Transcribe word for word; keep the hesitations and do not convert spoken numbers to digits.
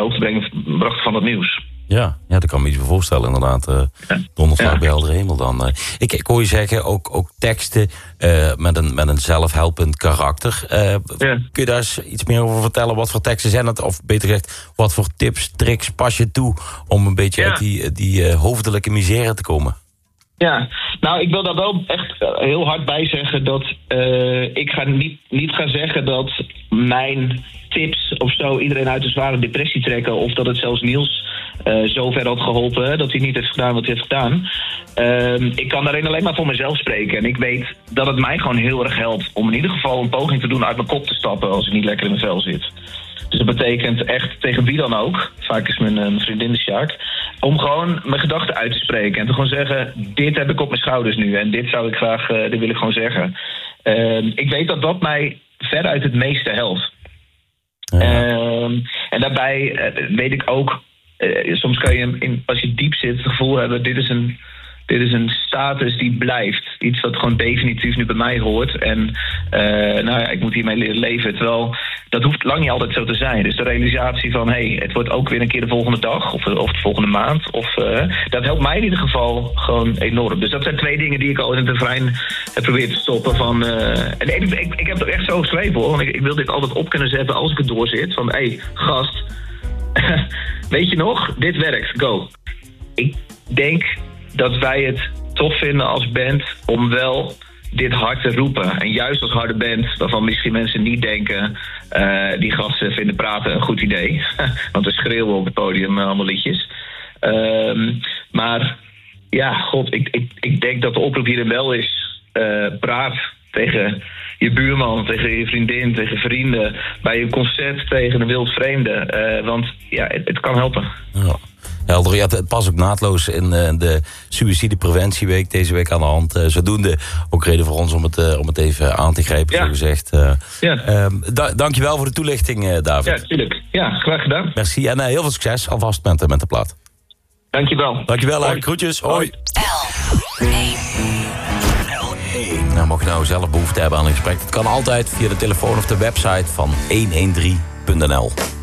hoogte brengen, brachten van het nieuws. Ja, ja, dat kan me iets voorstellen inderdaad. Uh, ja. Donderslag ja. bij heldere hemel dan. Uh, ik, ik hoor je zeggen, ook, ook teksten uh, met, een, met een zelfhelpend karakter. Uh, ja. Kun je daar eens iets meer over vertellen? Wat voor teksten zijn het? Of beter gezegd, wat voor tips, tricks pas je toe om een beetje ja. uit die, die uh, hoofdelijke misère te komen? Ja, nou, ik wil daar wel echt heel hard bij zeggen dat uh, ik ga niet, niet gaan zeggen dat mijn tips of zo iedereen uit een zware depressie trekken, of dat het zelfs Niels uh, zover had geholpen, hè, dat hij niet heeft gedaan wat hij heeft gedaan. Uh, ik kan daarin alleen maar voor mezelf spreken. En ik weet dat het mij gewoon heel erg helpt om in ieder geval een poging te doen uit mijn kop te stappen als ik niet lekker in mijn vel zit. Dus dat betekent echt tegen wie dan ook, vaak is mijn, uh, mijn vriendin de Sjaak, om gewoon mijn gedachten uit te spreken. En te gewoon zeggen, dit heb ik op mijn schouders nu. En dit zou ik graag, uh, dit wil ik gewoon zeggen. Uh, ik weet dat dat mij veruit het meeste helpt. Ja. Uh, en daarbij uh, weet ik ook, uh, soms kan je in, als je diep zit het gevoel hebben, dit is een... Dit is een status die blijft. Iets wat gewoon definitief nu bij mij hoort. En uh, nou ja, ik moet hiermee leren leven. Terwijl dat hoeft lang niet altijd zo te zijn. Dus de realisatie van, hé, hey, het wordt ook weer een keer de volgende dag. Of, of de volgende maand. Of, uh, dat helpt mij in ieder geval gewoon enorm. Dus dat zijn twee dingen die ik al in het refrein heb proberen te stoppen. Van, uh, en ik, ik, ik heb het ook echt zo geschreven hoor. Want ik, ik wil dit altijd op kunnen zetten als ik het doorzit. Van, hé, hey, gast. Weet je nog? Dit werkt. Go. Ik denk dat wij het tof vinden als band om wel dit hard te roepen. En juist als harde band, waarvan misschien mensen niet denken, Uh, die gasten vinden praten een goed idee. Want we schreeuwen op het podium uh, allemaal liedjes. Uh, maar ja, god, ik, ik, ik denk dat de oproep hierin wel is, Uh, praat tegen je buurman, tegen je vriendin, tegen vrienden, bij een concert tegen een wildvreemde. Uh, want ja, het, het kan helpen. Ja. Helder, ja, het past ook naadloos in uh, de suïcidepreventieweek deze week aan de hand. Uh, zodoende ook reden voor ons om het, uh, om het even aan te grijpen, ja. Zo gezegd. Uh, ja. uh, da- dankjewel voor de toelichting, uh, David. Ja, tuurlijk. Ja, graag gedaan. Merci en uh, heel veel succes alvast met, uh, met de plaat. Dankjewel. Dankjewel, uh, groetjes. Hoi. L één. Nou, mocht je nou zelf behoefte hebben aan een gesprek, dat kan altijd via de telefoon of de website van honderddertien punt n l.